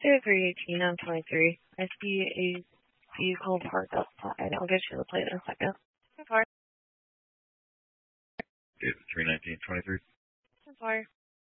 318 on 23. I see a vehicle parked outside. I'll get you the plate in a second. David 319-23. Sorry.